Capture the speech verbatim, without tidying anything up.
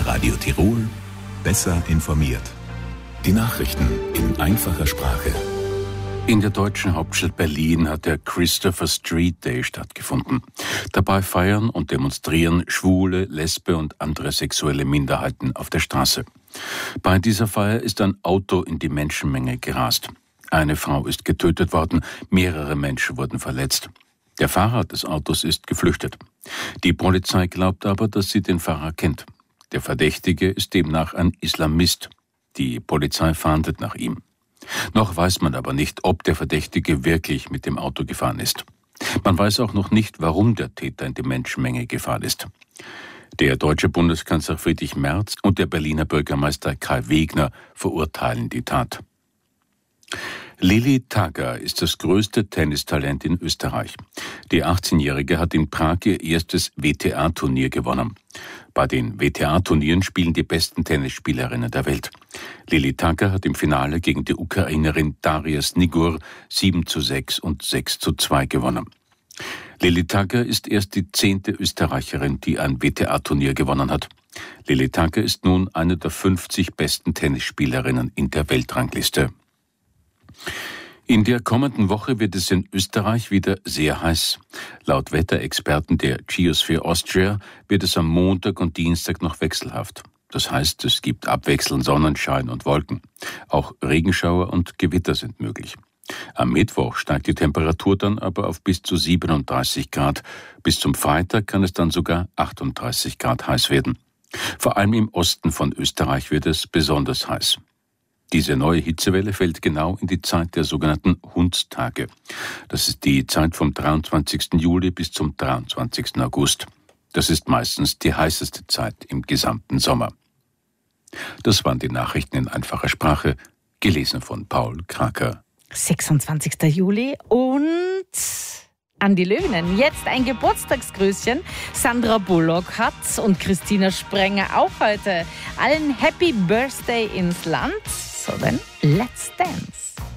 Radio Tirol, besser informiert. Die Nachrichten in einfacher Sprache. In der deutschen Hauptstadt Berlin hat der Christopher Street Day stattgefunden. Dabei feiern und demonstrieren Schwule, Lesbe und andere sexuelle Minderheiten auf der Straße. Bei dieser Feier ist ein Auto in die Menschenmenge gerast. Eine Frau ist getötet worden, mehrere Menschen wurden verletzt. Der Fahrer des Autos ist geflüchtet. Die Polizei glaubt aber, dass sie den Fahrer kennt. Der Verdächtige ist demnach ein Islamist. Die Polizei fahndet nach ihm. Noch weiß man aber nicht, ob der Verdächtige wirklich mit dem Auto gefahren ist. Man weiß auch noch nicht, warum der Täter in die Menschenmenge gefahren ist. Der deutsche Bundeskanzler Friedrich Merz und der Berliner Bürgermeister Kai Wegner verurteilen die Tat. Lili Tagger ist das größte Tennistalent in Österreich. Die achtzehnjährige hat in Prag ihr erstes W T A-Turnier gewonnen. Bei den W T A-Turnieren spielen die besten Tennisspielerinnen der Welt. Lili Tagger hat im Finale gegen die Ukrainerin Daria Snigur sieben zu sechs und sechs zu zwei gewonnen. Lili Tagger ist erst die zehnte Österreicherin, die ein W T A-Turnier gewonnen hat. Lili Tagger ist nun eine der fünfzig besten Tennisspielerinnen in der Weltrangliste. In der kommenden Woche wird es in Österreich wieder sehr heiß. Laut Wetterexperten der Geosphere Austria wird es am Montag und Dienstag noch wechselhaft. Das heißt, es gibt abwechselnd Sonnenschein und Wolken. Auch Regenschauer und Gewitter sind möglich. Am Mittwoch steigt die Temperatur dann aber auf bis zu siebenunddreißig Grad. Bis zum Freitag kann es dann sogar achtunddreißig Grad heiß werden. Vor allem im Osten von Österreich wird es besonders heiß. Diese neue Hitzewelle fällt genau in die Zeit der sogenannten Hundstage. Das ist die Zeit vom dreiundzwanzigsten Juli bis zum dreiundzwanzigsten August. Das ist meistens die heißeste Zeit im gesamten Sommer. Das waren die Nachrichten in einfacher Sprache, gelesen von Paul Kraker. sechsundzwanzigsten Juli und an die Löwinnen. Jetzt ein Geburtstagsgrüßchen. Sandra Bullock hat und Christina Sprenger auch heute. Allen Happy Birthday ins Land. So then, let's dance.